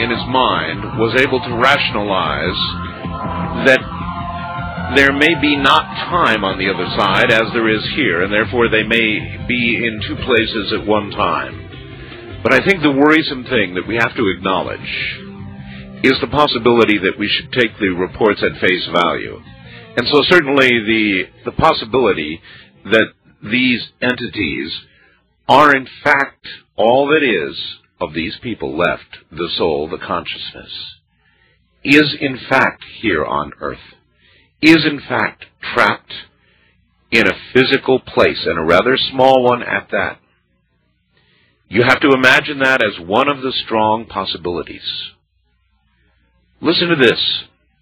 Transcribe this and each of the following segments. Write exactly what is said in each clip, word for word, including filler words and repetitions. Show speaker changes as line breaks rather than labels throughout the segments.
in his mind was able to rationalize that there may be not time on the other side as there is here, and therefore they may be in two places at one time. But I think the worrisome thing that we have to acknowledge is the possibility that we should take the reports at face value. And so certainly the, the possibility that these entities are in fact all that is of these people left, the soul, the consciousness, is in fact here on earth, is in fact trapped in a physical place, and a rather small one at that. You have to imagine that as one of the strong possibilities. Listen to this.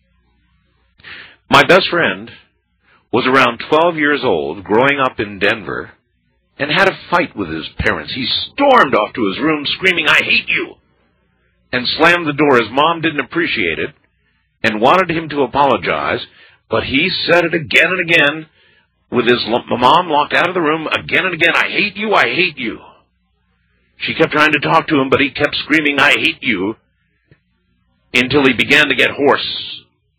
My best friend was around twelve years old, growing up in Denver, and had a fight with his parents. He stormed off to his room screaming, "I hate you!" and slammed the door. His mom didn't appreciate it and wanted him to apologize, but he said it again and again with his mom locked out of the room again and again. "I hate you, I hate you." She kept trying to talk to him, but he kept screaming, "I hate you," until he began to get hoarse.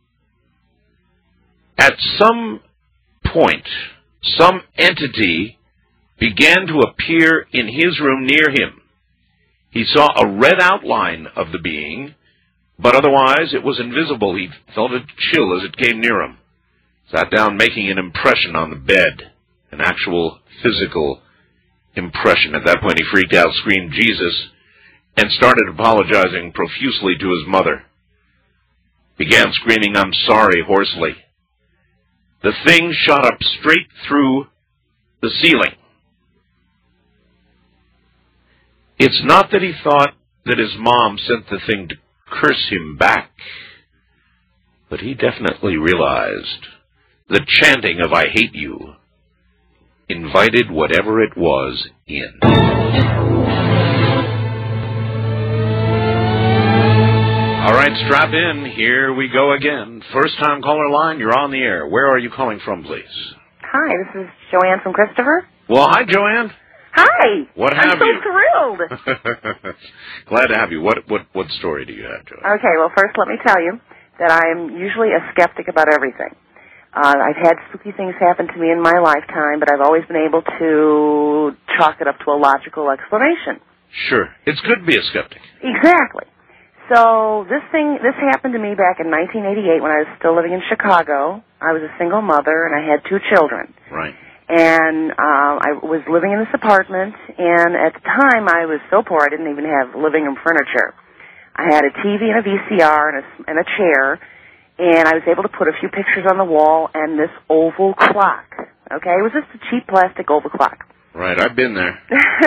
At some point, some entity began to appear in his room near him. He saw a red outline of the being, but otherwise it was invisible. He felt a chill as it came near him. Sat down making an impression on the bed, an actual physical impression. At that point he freaked out, screamed "Jesus," and started apologizing profusely to his mother. Began screaming "I'm sorry" hoarsely. The thing shot up straight through the ceiling. It's not that he thought that his mom sent the thing to curse him back, but he definitely realized the chanting of "I hate you" invited whatever it was in. All right, strap in. Here we go again. First-time caller line, you're on the air. Where are you calling from, please?
Hi, this is Joanne from Christopher.
Well, hi, Joanne.
Hi.
What have
I'm so
you?
thrilled.
Glad to have you. What what what story do you have, Joanne?
Okay, well, first let me tell you that I'm usually a skeptic about everything. Uh, I've had spooky things happen to me in my lifetime, but I've always been able to chalk it up to a logical explanation.
Sure. It's good to be a skeptic.
Exactly. So this thing, this happened to me back in nineteen eighty-eight when I was still living in Chicago. I was a single mother, and I had two children.
Right.
And um, I was living in this apartment, and at the time I was so poor I didn't even have living room furniture. I had a T V and a V C R and a, and a chair, and I was able to put a few pictures on the wall and this oval clock. Okay, it was just a cheap plastic oval clock.
Right, I've been there.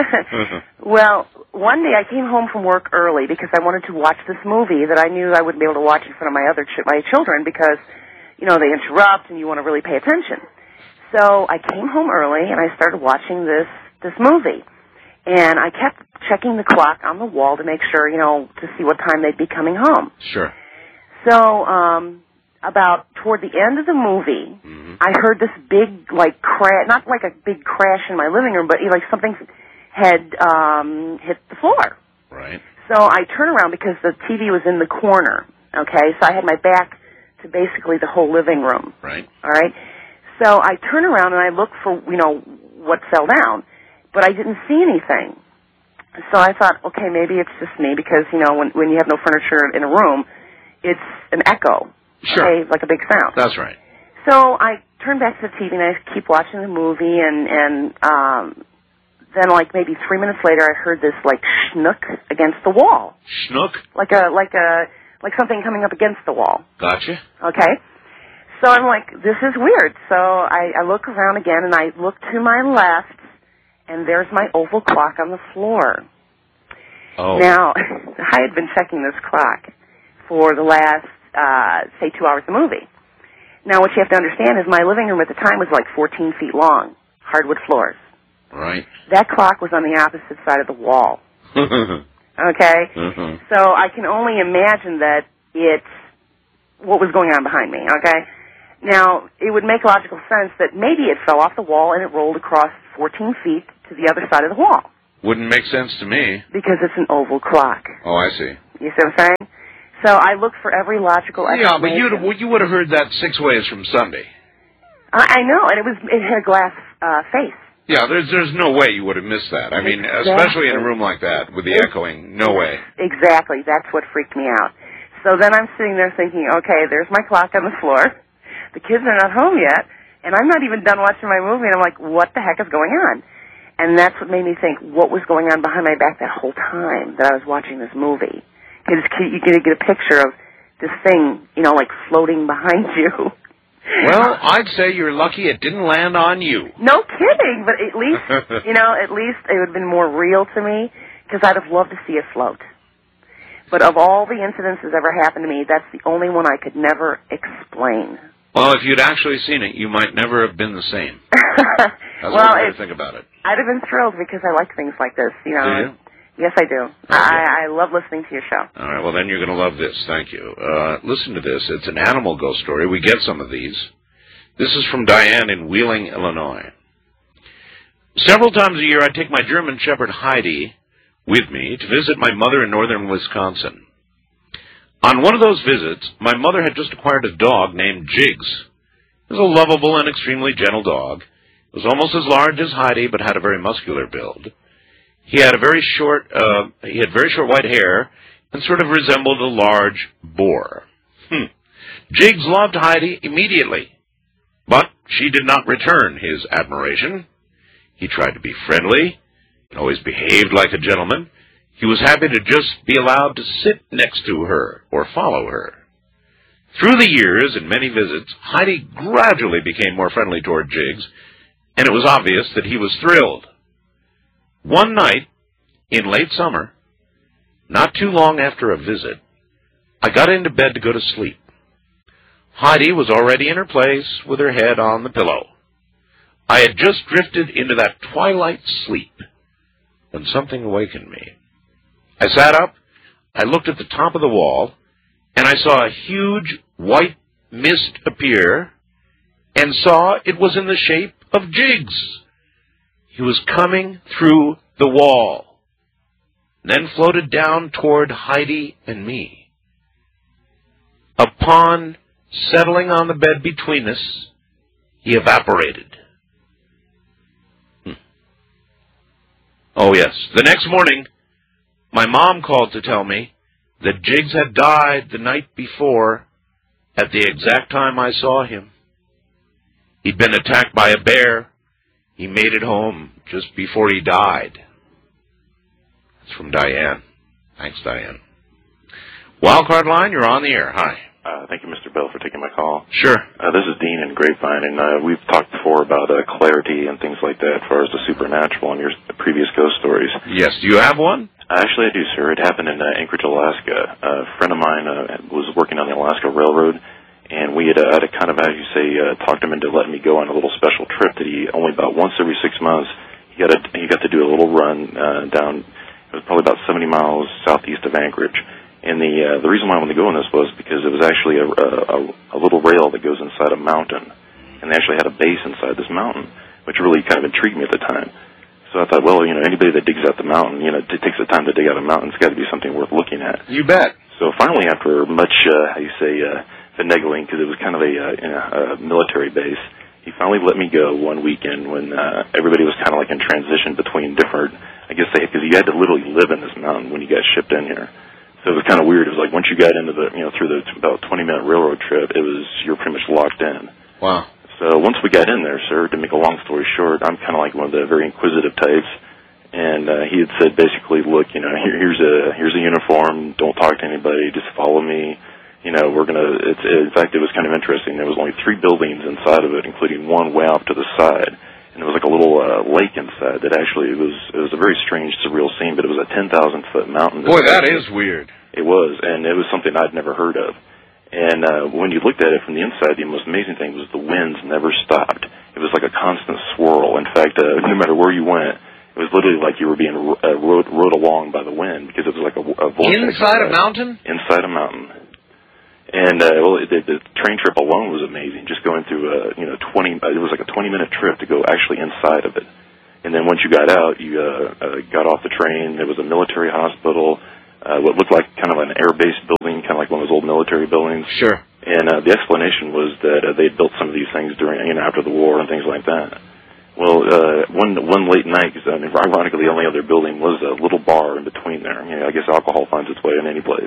Well, one day I came home from work early because I wanted to watch this movie that I knew I wouldn't be able to watch in front of my other ch- my children because, you know, they interrupt and you want to really pay attention. So I came home early and I started watching this this movie. And I kept checking the clock on the wall to make sure, you know, to see what time they'd be coming home.
Sure.
So, um, about toward the end of the movie, mm-hmm. I heard this big, like, crash, not like a big crash in my living room, but like something had um, hit the floor.
Right.
So I turned around because the T V was in the corner, okay? So I had my back to basically the whole living room.
Right.
All right? So I turned around and I looked for, you know, what fell down, but I didn't see anything. So I thought, okay, maybe it's just me because, you know, when when you have no furniture in a room, it's an echo.
Sure.
Okay, like a big sound.
That's right.
So I turned back to the T V and I keep watching the movie, and and um, then like maybe three minutes later, I heard this like schnook against the wall.
Schnook?
Like a like a like something coming up against the wall.
Gotcha.
Okay. So I'm like, this is weird. So I, I look around again, and I look to my left, and there's my oval clock on the floor.
Oh.
Now, I had been checking this clock for the last, uh, say, two hours of the movie. Now, what you have to understand is my living room at the time was like fourteen feet long, hardwood floors.
Right.
That clock was on the opposite side of the wall. Okay?
Mm-hmm.
So I can only imagine that it's what was going on behind me, okay? Now, it would make logical sense that maybe it fell off the wall and it rolled across fourteen feet to the other side of the wall.
Wouldn't make sense to me.
Because it's an oval clock.
Oh, I see.
You see what I'm saying? So I looked for every logical explanation.
Yeah, but you'd, you would have heard that six ways from Sunday.
I, I know, and it was it had a glass uh, face.
Yeah, there's there's no way you would have missed that. I mean,
exactly.
especially in a room like that with the
it,
echoing, no way.
Exactly, that's what freaked me out. So then I'm sitting there thinking, okay, there's my clock on the floor. The kids are not home yet, and I'm not even done watching my movie, and I'm like, what the heck is going on? And that's what made me think, what was going on behind my back that whole time that I was watching this movie? Because you get a picture of this thing, you know, like floating behind you.
Well, I'd say you're lucky it didn't land on you.
No kidding, but at least, you know, at least it would have been more real to me, because I'd have loved to see it float. But of all the incidents that ever happened to me, that's the only one I could never explain.
Well, if you'd actually seen it, you might never have been the same. That's
well,
one way to think about it.
I'd have been thrilled because I like things like this. You know.
Do you?
Yes, I do. Okay. I, I love listening to your show.
All right, well, then you're going to love this. Thank you. Uh, listen to this. It's an animal ghost story. We get some of these. This is from Diane in Wheeling, Illinois. Several times a year, I take my German Shepherd Heidi with me to visit my mother in northern Wisconsin. On one of those visits, my mother had just acquired a dog named Jigs. It was a lovable and extremely gentle dog. It was almost as large as Heidi, but had a very muscular build. He had a very short, uh, he had very short white hair and sort of resembled a large boar. Hmm. Jigs loved Heidi immediately, but she did not return his admiration. He tried to be friendly and always behaved like a gentleman. He was happy to just be allowed to sit next to her or follow her. Through the years and many visits, Heidi gradually became more friendly toward Jigs, and it was obvious that he was thrilled. One night, in late summer, not too long after a visit, I got into bed to go to sleep. Heidi was already in her place with her head on the pillow. I had just drifted into that twilight sleep when something awakened me. I sat up, I looked at the top of the wall, and I saw a huge white mist appear, and saw it was in the shape of Jigs. He was coming through the wall, then floated down toward Heidi and me. Upon settling on the bed between us, he evaporated. Hmm. Oh, yes. The next morning, my mom called to tell me that Jigs had died the night before at the exact time I saw him. He'd been attacked by a bear. He made it home just before he died. That's from Diane. Thanks, Diane. Wildcard line, you're on the air. Hi.
Uh, thank you, Mister Bell, for taking my call.
Sure.
Uh, this is Dean in Grapevine, and uh, we've talked before about uh, clarity and things like that as far as the supernatural and your previous ghost stories.
Yes. Do you have one?
Actually, I do, sir. It happened in uh, Anchorage, Alaska. A friend of mine uh, was working on the Alaska Railroad, and we had, uh, had to kind of, as you say, uh, talked him into letting me go on a little special trip that he only about once every six months he got, a, he got to do a little run uh, down. It was probably about seventy miles southeast of Anchorage. And the uh, the reason why I wanted to go on this was because it was actually a, a, a little rail that goes inside a mountain, and they actually had a base inside this mountain, which really kind of intrigued me at the time. So I thought, well, you know, anybody that digs out the mountain, you know, it takes the time to dig out a mountain, it's got to be something worth looking at.
You bet.
So finally, after much, uh, how you say, uh, finagling, because it was kind of a, uh, you know, a military base, he finally let me go one weekend when uh, everybody was kind of like in transition between different, I guess, because you had to literally live in this mountain when you got shipped in here. So it was kind of weird. It was like once you got into the, you know, through the about twenty-minute railroad trip, it was, you were pretty much locked in.
Wow.
So once we got in there, sir, to make a long story short, I'm kind of like one of the very inquisitive types. And uh, he had said basically, look, you know, here, here's a here's a uniform. Don't talk to anybody. Just follow me. You know, we're gonna. It's, in fact, it was kind of interesting. There was only three buildings inside of it, including one way off to the side, and there was like a little uh, lake inside. That actually it was it was a very strange, surreal scene. But it was a ten thousand foot mountain.
Boy, that is weird.
It was, and it was something I'd never heard of. And uh, when you looked at it from the inside, the most amazing thing was the winds never stopped. It was like a constant swirl. In fact, uh, no matter where you went, it was literally like you were being uh, rode, rode along by the wind because it was like a, a vortex.
Inside a mountain?
Inside a mountain. And uh, well, the, the train trip alone was amazing. Just going through, uh, you know, twenty. Uh, it was like a twenty-minute trip to go actually inside of it. And then once you got out, you uh, uh, got off the train. There was a military hospital. Uh, what looked like kind of an air base building, kind of like one military buildings.
Sure.
And uh, the explanation was that uh, they had built some of these things during, you know, after the war and things like that. Well, uh, one one late night, because I mean, ironically, the only other building was a little bar in between there. I mean, I guess alcohol finds its way in any place.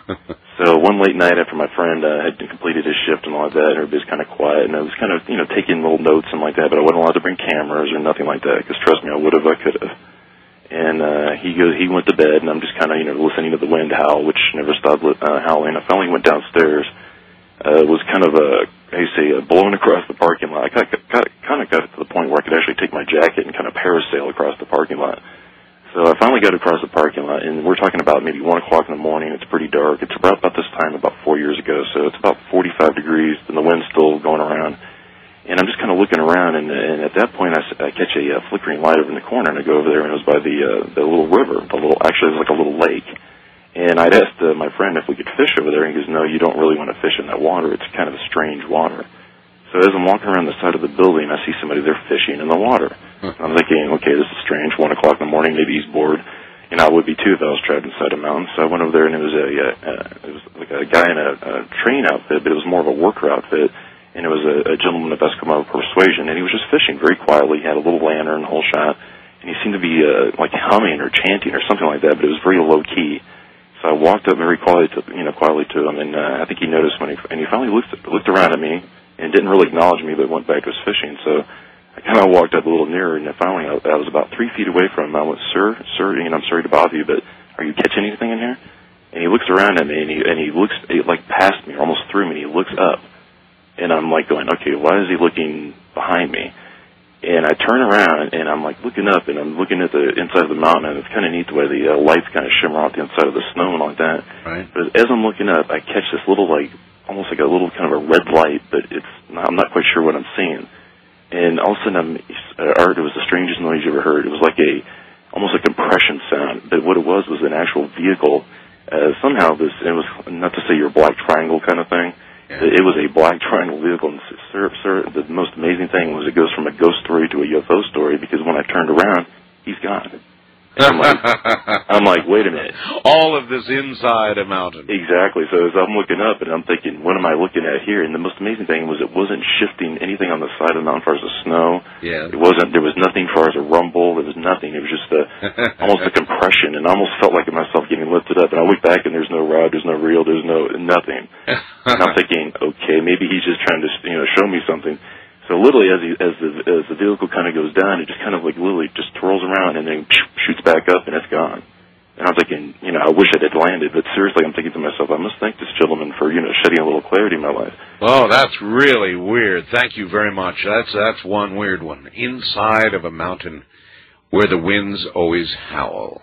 So one late night after my friend uh, had completed his shift and all of that, everybody's kind of quiet, and I was kind of, you know, taking little notes and like that, but I wasn't allowed to bring cameras or nothing like that, because trust me, I would have, I could have. And uh, he goes, he went to bed, and I'm just kind of, you know, listening to the wind howl, which never stopped uh, howling. I finally went downstairs. Uh, it was kind of a, how you say, uh, blowing across the parking lot. I got, got, kind of got to the point where I could actually take my jacket and kind of parasail across the parking lot. So I finally got across the parking lot, and we're talking about maybe one o'clock in the morning. It's pretty dark. It's about, about this time, about four years ago, so it's about forty-five degrees, and the wind's still going around. And I'm just kind of looking around, and, and at that point, I, I catch a uh, flickering light over in the corner, and I go over there, and it was by the uh, the little river, the little, actually, it was like a little lake. And I'd asked uh, my friend if we could fish over there, and he goes, no, you don't really want to fish in that water. It's kind of a strange water. So as I'm walking around the side of the building, I see somebody there fishing in the water. Huh. I'm thinking, okay, this is strange, one o'clock in the morning, maybe he's bored. And I would be, too, if I was trapped inside a mountain. So I went over there, and it was a, uh, uh, it was like a guy in a, a train outfit, but it was more of a worker outfit. And it was a, a gentleman of Eskimo persuasion, and he was just fishing very quietly. He had a little lantern, the whole shot, and he seemed to be uh, like humming or chanting or something like that, but it was very low-key. So I walked up very quietly to, you know, quietly to him, and uh, I think he noticed when he, and he finally looked, looked around at me and didn't really acknowledge me, but went back to his fishing. So I kind of walked up a little nearer, and finally I, I was about three feet away from him. I went, sir, sir, you know, I'm sorry to bother you, but are you catching anything in here? And he looks around at me, and he, and he looks, he, like, past me, or almost through me, and he looks up. And I'm like going, okay, why is he looking behind me? And I turn around, and I'm, like, looking up, and I'm looking at the inside of the mountain, and it's kind of neat the way the uh, lights kind of shimmer off the inside of the snow and like that.
Right.
But as I'm looking up, I catch this little, like, almost like a little kind of a red light, but it's not, I'm not quite sure what I'm seeing. And all of a sudden, I'm, uh, Art, it was the strangest noise you ever heard. It was like a, almost a compression sound, but what it was was an actual vehicle. Uh, somehow this, it was, not to say your black triangle kind of thing, it was a black triangle vehicle, and sir, sir, the most amazing thing was it goes from a ghost story to a U F O story, because when I turned around, he's gone. I'm like, I'm like, wait a minute.
All of this inside a mountain.
Exactly. So as I'm looking up, and I'm thinking, what am I looking at here? And the most amazing thing was it wasn't shifting anything on the side of the mountain as far as the snow.
Yeah.
It wasn't, there was nothing as far as a rumble. There was nothing. It was just a, almost a compression, and I almost felt like myself getting lifted up. And I look back, and there's no rod, there's no reel, there's no, nothing. And I'm thinking, okay, maybe he's just trying to, you know, show me something. So literally, as, he, as the as the vehicle kind of goes down, it just kind of like literally just twirls around and then shoots back up, and it's gone. And I'm thinking, you know, I wish it had landed, but seriously, I'm thinking to myself, I must thank this gentleman for, you know, shedding a little clarity in my life.
Oh, that's really weird. Thank you very much. That's that's one weird one. Inside of a mountain where the winds always howl.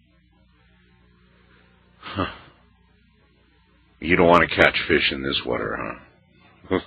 Huh. You don't want to catch fish in this water, huh?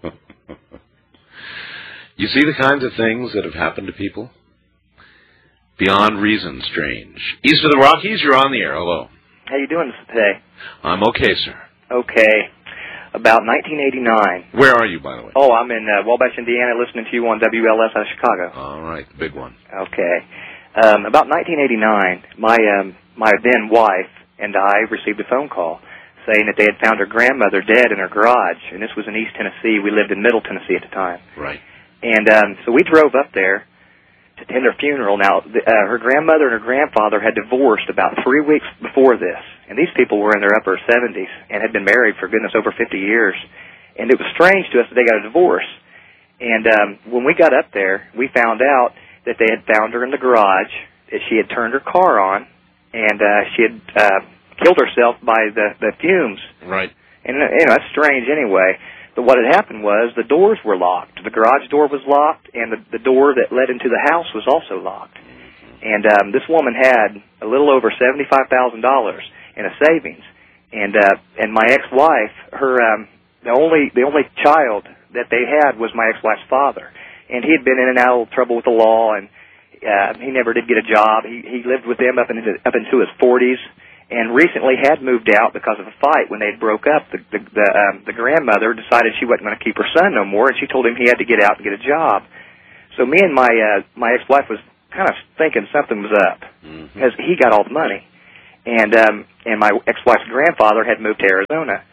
You see the kinds of things that have happened to people? Beyond reason strange. East of the Rockies, you're on the air. Hello.
How you doing today?
I'm okay, sir.
Okay. About nineteen eighty-nine.
Where are you, by the way?
Oh, I'm in uh, Wabash, Indiana, listening to you on W L S out of Chicago.
All right, the big one.
Okay. Um, about nineteen eighty-nine, my um, my then wife and I received a phone call saying that they had found her grandmother dead in her garage, and this was in East Tennessee. We lived in Middle Tennessee at the time.
Right.
And um, so we drove up there to attend her funeral. Now, the, uh, her grandmother and her grandfather had divorced about three weeks before this, and these people were in their upper seventies and had been married for, goodness, over fifty years. And it was strange to us that they got a divorce. And um, when we got up there, we found out that they had found her in the garage, that she had turned her car on, and uh, she had uh, killed herself by the, the fumes.
Right.
And, you know, that's strange anyway. But what had happened was the doors were locked. The garage door was locked, and the, the door that led into the house was also locked. And um, this woman had a little over seventy-five thousand dollars in a savings. And uh, and my ex-wife, her um, the only the only child that they had was my ex-wife's father. And he had been in and out of trouble with the law, and uh, he never did get a job. He he lived with them up into up into his forties. And recently had moved out because of a fight. When they broke up, the the the, um, the grandmother decided she wasn't going to keep her son no more, and she told him he had to get out and get a job. So me and my uh, my ex-wife was kind of thinking something was up, because mm-hmm. he got all the money, and um, and my ex-wife's grandfather had moved to Arizona,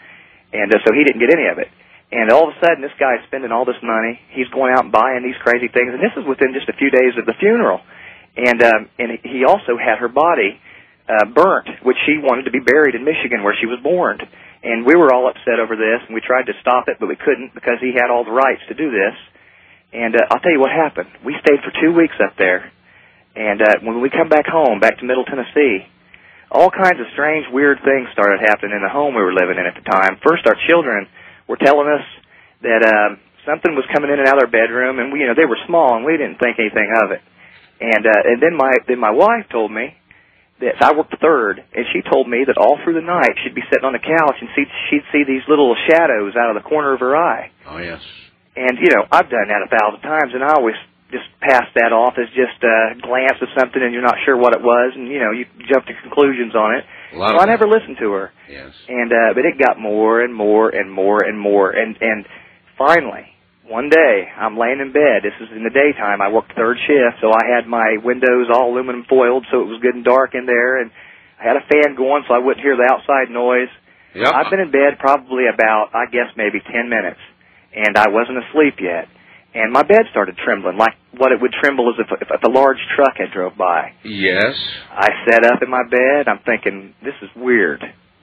And uh, so he didn't get any of it. And all of a sudden, this guy's spending all this money. He's going out and buying these crazy things. And this is within just a few days of the funeral. And um, and he also had her body uh, burnt, which she wanted to be buried in Michigan, where she was born. And we were all upset over this, and we tried to stop it, but we couldn't because he had all the rights to do this. And uh, I'll tell you what happened. We stayed for two weeks up there. And uh, when we come back home, back to Middle Tennessee, all kinds of strange, weird things started happening in the home we were living in at the time. First, our children were telling us that um, something was coming in and out of our bedroom, and we, you know, they were small, and we didn't think anything of it. And uh, and then my then my wife told me that I worked third, and she told me that all through the night she'd be sitting on the couch and see, she'd see these little shadows out of the corner of her eye.
Oh yes.
And you know, I've done that a thousand times, and I always just pass that off as just a glance of something, and you're not sure what it was, and you know, you jump to conclusions on it. So I never listened to her.
Yes.
And uh, but it got more and more and more and more, and and finally, one day I'm laying in bed. This is in the daytime. I worked third shift, so I had my windows all aluminum foiled, so it was good and dark in there, and I had a fan going so I wouldn't hear the outside noise.
Yep.
I've been in bed probably about, I guess, maybe ten minutes, and I wasn't asleep yet. And my bed started trembling, like what it would tremble as if, if, if a large truck had drove by.
Yes.
I sat up in my bed. I'm thinking, this is weird.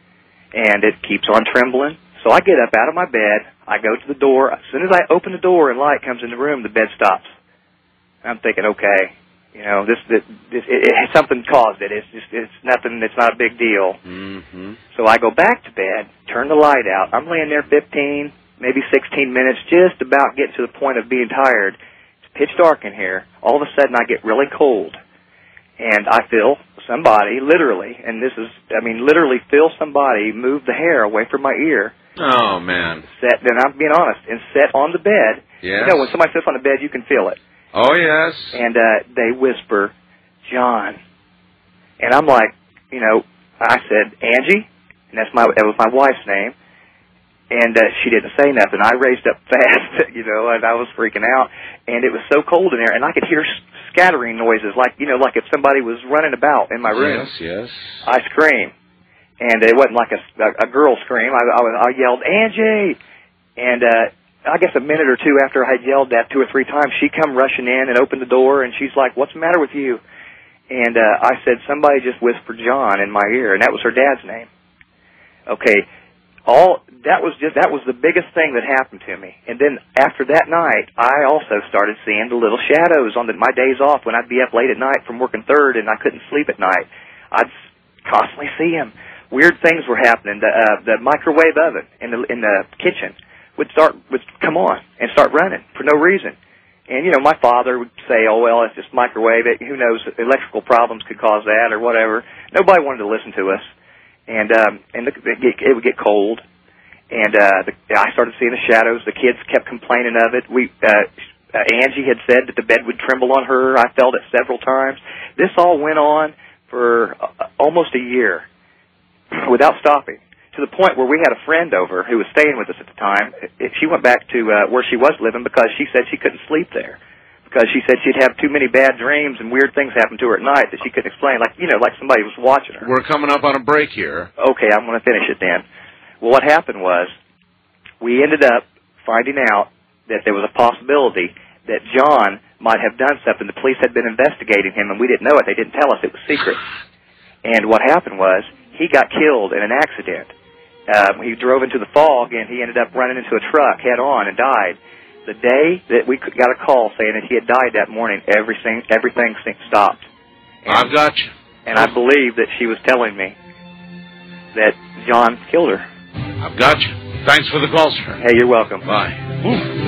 And it keeps on trembling. So I get up out of my bed. I go to the door. As soon as I open the door and light comes in the room, the bed stops. I'm thinking, okay, you know, this, this, this it, it, something caused it. It's just, it's nothing. It's not a big deal.
Mm-hmm.
So I go back to bed, turn the light out. I'm laying there fifteen, maybe sixteen minutes, just about getting to the point of being tired. It's pitch dark in here. All of a sudden, I get really cold, and I feel somebody, literally, and this is, I mean, literally feel somebody move the hair away from my ear.
Oh, man.
Set, and I'm being honest, and set on the bed.
Yes.
You know, when somebody sits on the bed, you can feel it.
Oh, yes.
And uh, they whisper, John. And I'm like, you know, I said, Angie? And that's my, that was my wife's name. And uh, she didn't say nothing. I raised up fast, you know, and I was freaking out. And it was so cold in there, and I could hear scattering noises, like, you know, like if somebody was running about in my room.
Yes, yes.
I screamed. And it wasn't like a, a, a girl scream. I, I, I yelled, Angie! And uh, I guess a minute or two after I had yelled that two or three times, she come rushing in and opened the door, and she's like, what's the matter with you? And uh, I said, somebody just whispered John in my ear, and that was her dad's name. Okay, all that was just that was the biggest thing that happened to me. And then after that night, I also started seeing the little shadows on the, my days off when I'd be up late at night from working third and I couldn't sleep at night. I'd constantly see them. Weird things were happening. The, uh, the microwave oven in the in the kitchen would start would come on and start running for no reason. And you know, my father would say, "Oh well, it's just microwave. It, who knows? Electrical problems could cause that or whatever." Nobody wanted to listen to us. And um, and the, it, it would get cold, and uh, the, I started seeing the shadows. The kids kept complaining of it. We uh, uh, Angie had said that the bed would tremble on her. I felt it several times. This all went on for uh, almost a year without stopping, to the point where we had a friend over who was staying with us at the time. It, she went back to uh, where she was living because she said she couldn't sleep there. Because she said she'd have too many bad dreams and weird things happen to her at night that she couldn't explain, like, you know, like somebody was watching her.
We're coming up on a break here.
Okay, I'm going to finish it then. Well, what happened was we ended up finding out that there was a possibility that John might have done something. The police had been investigating him, and we didn't know it. They didn't tell us. It was secret. And what happened was he got killed in an accident. Uh, he drove into the fog, and he ended up running into a truck head-on and died. The day that we got a call saying that he had died that morning, everything everything stopped. And,
I've got you.
And I believe that she was telling me that John killed her.
I've got you. Thanks for the call, sir.
Hey, you're welcome.
Bye. Ooh.